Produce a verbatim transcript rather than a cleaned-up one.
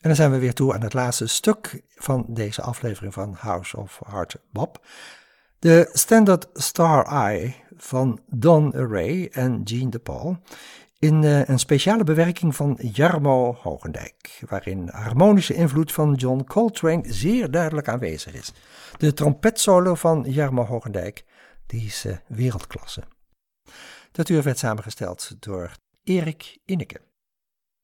En dan zijn we weer toe aan het laatste stuk van deze aflevering van House of Hard Bop. De Standard Star Eye van Don Airey en Gene DePaul in uh, een speciale bewerking van Jarmo Hogendijk, waarin harmonische invloed van John Coltrane zeer duidelijk aanwezig is. De trompetsolo van Jarmo Hogendijk, die is uh, wereldklasse. Dat uur werd samengesteld door Erik Inneke.